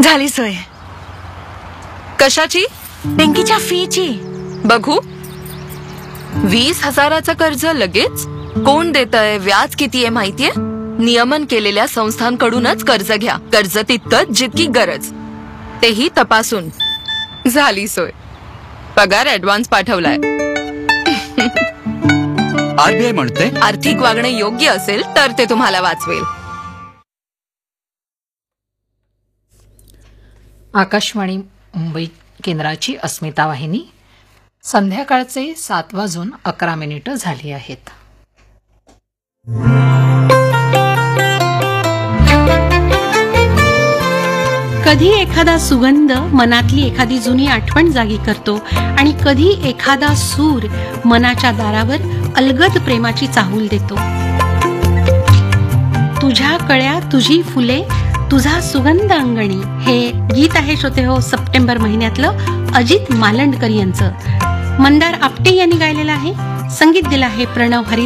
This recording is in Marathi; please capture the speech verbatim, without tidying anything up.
झाली सोय. कशाची? बँकेच्या फीची. बघू. वीस हजाराचं कर्ज लगेच? कोण देतंय, व्याज किती आहे माहितीये? नियमन केलेल्या संस्थांकडूनच कर्ज घ्या. कर्ज तितकंच जितकी गरज, तेही तपासून. झाली सोय. पगार ऍडव्हान्स पाठवलाय. आरबीआय म्हणते आर्थिक वागणे योग्य असेल तर ते तुम्हाला वाचवेल. आकाशवाणी मुंबई केंद्राची अस्मिता वाहिनी. संध्याकाळचे सात वाजून अकरा मिनिटं झाली आहेत. कधी एखादा सुगंध मनातली एखादी जुनी आठवण जागी करतो आणि कधी एखादा सूर मनाच्या दारावर अलगद प्रेमाची चाहूल देतो. तुझ्या कळ्या तुझी फुले तुझा सुगंध अंगणी हे गीत आहे श्रोते हो सप्टेंबर महिन्यातलं अजित मालंडकर यांचं. मंदार आपटे यांनी गायलेलं आहे. संगीत दिलं आहे प्रणव हरी.